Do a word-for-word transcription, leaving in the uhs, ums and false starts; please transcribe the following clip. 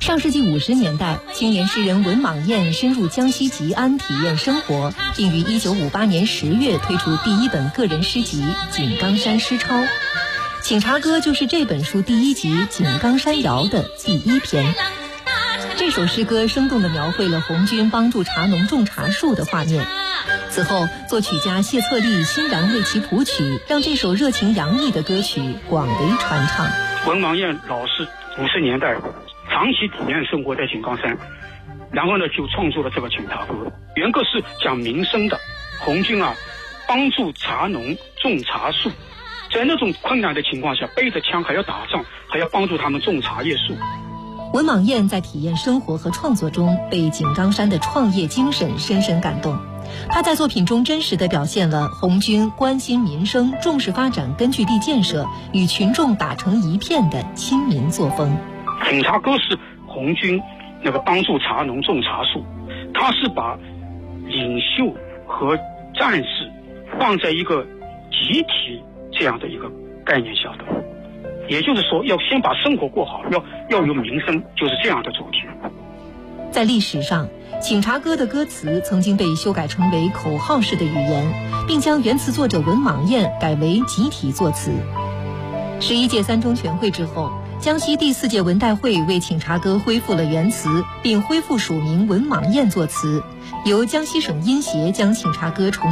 上世纪五十年代，青年诗人文莽彦深入江西吉安体验生活，并于一九五八年十月推出第一本个人诗集《井冈山诗抄》。请茶歌就是这本书第一集《井冈山谣》的第一篇。这首诗歌生动地描绘了红军帮助茶农种茶树的画面。此后，作曲家谢策立欣然为其谱曲，让这首热情洋溢的歌曲广为传唱。 文莽彦老师五十年代长期体验生活在井冈山，然后呢就创作了这个请茶歌。原歌是讲民生的，红军啊帮助茶农种茶树，在那种困难的情况下，背着枪还要打仗，还要帮助他们种茶叶树。 文莽彦在体验生活和创作中，被井冈山的创业精神深深感动。他在作品中真实地表现了红军关心民生、重视发展根据地建设、与群众打成一片的亲民作风。 请茶歌是红军那个帮助茶农种茶树，他是把领袖和战士放在一个集体这样的一个概念下的，也就是说要先把生活过好，要要有民生，就是这样的主题。 在历史上，请茶歌的歌词曾经被修改成为口号式的语言，并将原词作者文莽彦改为集体作词。十一届三中全会之后，江西第四届文代会为请茶歌恢复了原词，并恢复署名文莽彦作词，由江西省音协将请茶歌重